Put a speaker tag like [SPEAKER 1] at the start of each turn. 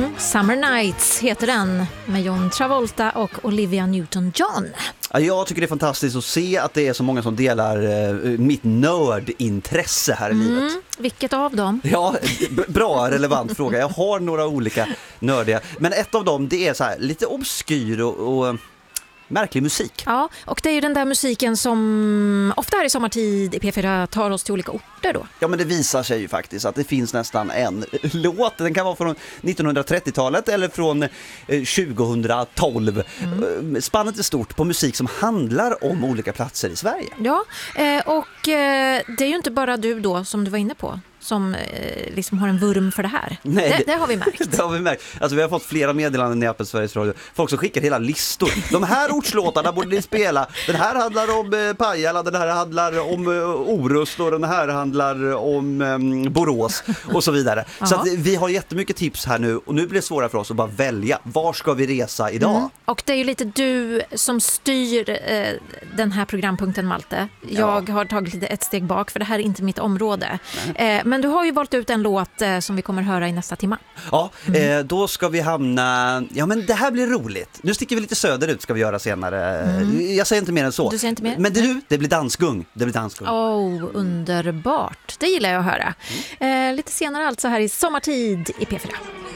[SPEAKER 1] Summer Nights heter den med John Travolta och Olivia Newton-John.
[SPEAKER 2] Ja, jag tycker det är fantastiskt att se att det är så många som delar mitt nördintresse här i livet.
[SPEAKER 1] Vilket av dem?
[SPEAKER 2] Ja, bra, relevant fråga. Jag har några olika nördiga. Men ett av dem, det är så här, lite obskyr och märklig musik.
[SPEAKER 1] Ja, och det är ju den där musiken som ofta här i sommartid i P4 tar oss till olika orter då.
[SPEAKER 2] Ja, men det visar sig ju faktiskt att det finns nästan en låt. Den kan vara från 1930-talet eller från 2012. Spannet är stort på musik som handlar om olika platser i Sverige.
[SPEAKER 1] Ja, och det är ju inte bara du då, som du var inne på, som liksom har en vurm för det här.
[SPEAKER 2] Nej,
[SPEAKER 1] det har vi märkt.
[SPEAKER 2] Det har vi märkt. Alltså vi har fått flera meddelanden i appen Sveriges Radio. Folk som skickar hela listor. De här ortslåtarna borde ni spela. Den här handlar om Pajala, den här handlar om Orust och den här handlar om Borås och så vidare. Så att vi har jättemycket tips här nu och nu blir det svårare för oss att bara välja. Var ska vi resa idag?
[SPEAKER 1] Och det är ju lite du som styr den här programpunkten, Malte. Jag har tagit lite ett steg bak för det här är inte mitt område. Men du har ju valt ut en låt som vi kommer höra i nästa timma.
[SPEAKER 2] Ja, då ska vi hamna... Ja, men det här blir roligt. Nu sticker vi lite söderut ska vi göra senare. Jag säger inte mer än så.
[SPEAKER 1] Du säger inte mer?
[SPEAKER 2] Men det blir dansgung. Det blir dansgung.
[SPEAKER 1] Underbart. Det gillar jag att höra. Lite senare alltså här i sommartid i P4.